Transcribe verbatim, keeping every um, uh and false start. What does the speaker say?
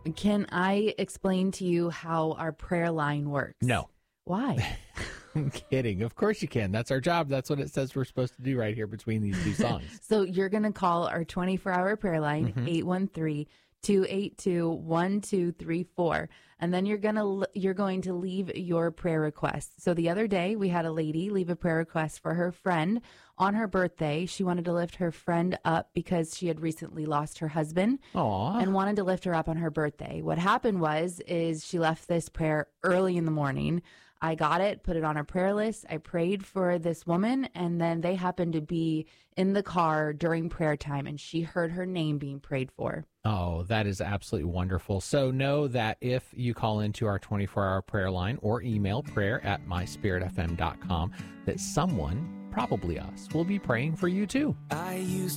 Can I explain to you how our prayer line works? No. Why? I'm kidding. Of course you can. That's our job. That's what it says we're supposed to do right here between these two songs. So you're going to call our twenty-four hour prayer line, mm-hmm. eight one three, two eight two, one two three four. And then you're going to you're going to leave your prayer request. So the other day we had a lady leave a prayer request for her friend on her birthday. She wanted to lift her friend up because she had recently lost her husband. Aww. And wanted to lift her up on her birthday. What happened was is she left this prayer early in the morning. I got it, put it on our prayer list. I prayed for this woman, and then they happened to be in the car during prayer time, and she heard her name being prayed for. Oh, that is absolutely wonderful. So know that if you call into our twenty-four hour prayer line or email prayer at my spirit f m dot com, that someone, probably us, will be praying for you too. I used